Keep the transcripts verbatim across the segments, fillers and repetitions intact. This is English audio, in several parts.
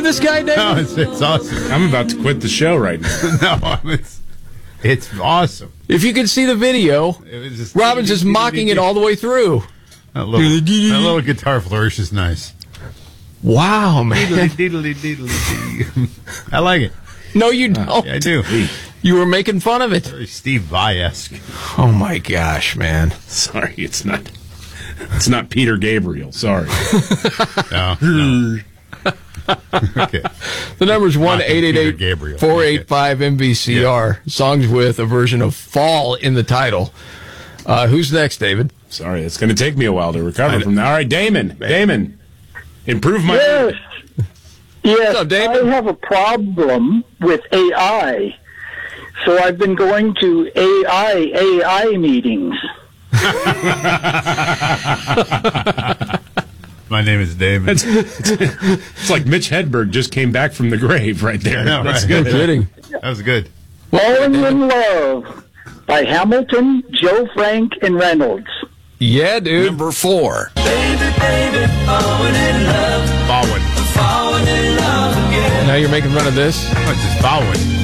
this guy, David? No, it's, it's awesome. I'm about to quit the show right now. No, it's it's awesome. If you could see the video, It was just, Robin's just mocking it all the way through. That little, that little guitar flourish is nice. Wow, man. Deedly, deedly, deedly. I like it. No, you don't. Yeah, I do. You were making fun of it. Very Steve Vai-esque. Oh, my gosh, man. Sorry, it's not. It's not Peter Gabriel. Sorry. No, no. Okay. The number's one eight eight eight, Gabriel. four eight five, M V C R. Songs with a version of Fall in the title. Uh, who's next, David? Sorry, it's going to take me a while to recover from that. All right, Damon. Damon, improve my. Yes. Yes, What's up, David? I have a problem with A I. So I've been going to A I A I meetings. My name is David. It's, it's, it's like Mitch Hedberg just came back from the grave right there. I know, That's right? good. No kidding. That was good. Falling in Love by Hamilton, Joe Frank, and Reynolds. Yeah, dude. Number four. Baby, baby, falling in love, Baldwin. falling in love again. Now you're making fun of this? Oh, it's just Baldwin.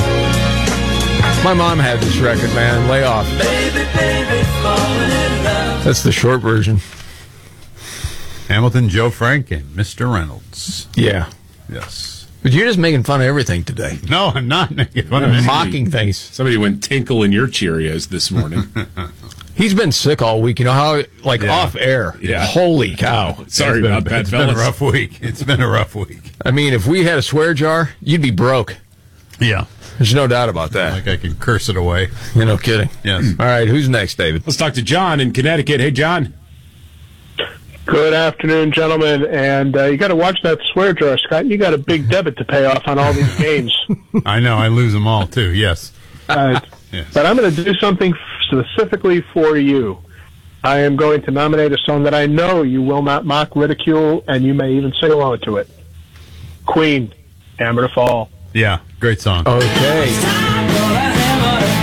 My mom had this record, man. Lay off. Baby, baby, falling in love. That's the short version. Hamilton, Joe Frank, and Mister Reynolds. Yeah. Yes. But you're just making fun of everything today. No, I'm not making fun of anything. Mocking things. Somebody went tinkle in your Cheerios this morning. He's been sick all week. You know how, like, Yeah. off air. Yeah. Holy cow. Sorry It's been, about that, It's been a fellas. rough week. It's been a rough week. I mean, if we had a swear jar, you'd be broke. Yeah. There's no doubt about that. Like I can curse it away. You're no kidding. Yes. All right, who's next, David? Let's talk to John in Connecticut. Hey, John. Good afternoon, gentlemen. And uh, you got to watch that swear jar, Scott. You got a big debit to pay off on all these games. I know. I lose them all, too. Yes. Uh, Yes. But I'm going to do something specifically for you. I am going to nominate a song that I know you will not mock, ridicule, and you may even sing along to it. Queen, Hammer to Fall. Yeah. Great song. Okay. Time for a hammer to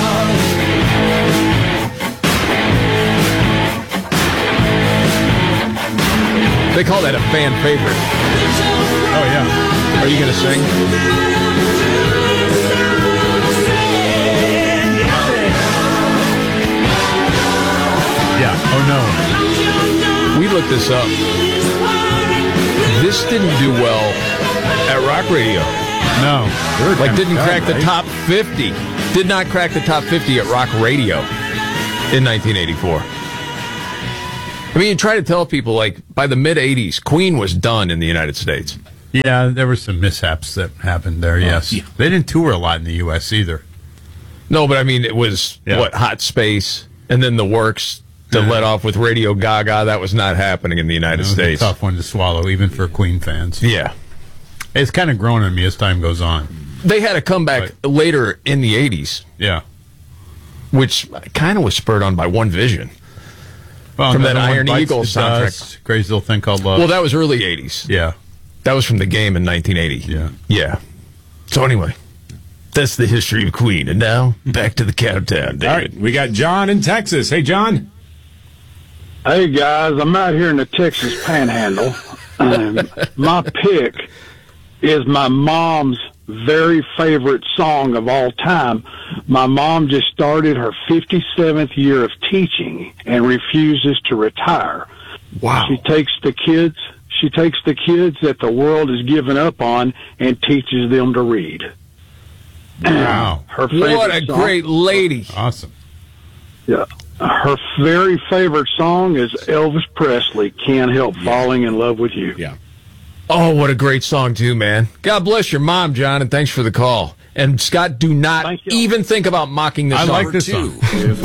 fall. They call that a fan favorite. Oh, yeah. Are you going to sing? Yeah. Oh, no. We looked this up. This didn't do well at Rock Radio. No. Like, didn't crack the right? top fifty. Did not crack the top fifty at Rock Radio in nineteen eighty-four. I mean, you try to tell people, like, by the mid-eighties, Queen was done in the United States. Yeah, there were some mishaps that happened there, yes. yeah. They didn't tour a lot in the U S either. No, but I mean, it was, Yeah. what, Hot Space, and then the works to Yeah. let off with Radio Gaga. That was not happening in the United It was a States. tough one to swallow, even for Queen fans. Yeah. It's kind of grown on me as time goes on. They had a comeback later in the eighties, Yeah. which kind of was spurred on by One Vision. Well, From that another one, Iron Bites Eagle the soundtrack. Dust, Crazy Little Thing Called Love. Well, that was early eighties. yeah. That was from The Game in nineteen eighty. Yeah. Yeah. So anyway, that's the history of Queen. And now, back to the countdown, David. All right, we got John in Texas. Hey, John. Hey, guys, I'm out here in the Texas Panhandle. Um, my pick is my mom's very favorite song of all time. My mom just started her fifty-seventh year of teaching and refuses to retire. Wow. She takes the kids, she takes the kids that the world has given up on and teaches them to read. Wow. Her favorite What a song- great lady. Awesome. Yeah. Her very favorite song is Elvis Presley, Can't Help Falling in Love with You. Yeah. Oh, what a great song, too, man. God bless your mom, John, and thanks for the call. And, Scott, do not Thank you. even think about mocking this I song. like this song.